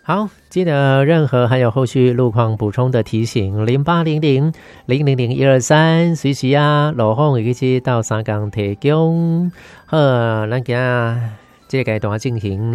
好，记得任何还有后续路况补充的提醒，0800-000-123，随时啊，路况会去到三港提供。好，咱今这个阶段进行